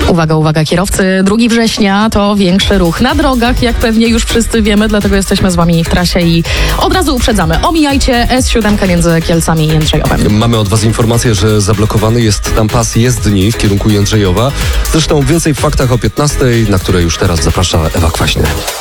Uwaga, uwaga, kierowcy. 2 września to większy ruch na drogach, jak pewnie już wszyscy wiemy, dlatego jesteśmy z wami w trasie i od razu uprzedzamy. Omijajcie S7 między Kielcami i Jędrzejowem. Mamy od was informację, że zablokowany jest tam pas jezdni w kierunku Jędrzejowa. Zresztą więcej w faktach o 15:00, na które już teraz zaprasza Ewa Kwaśny.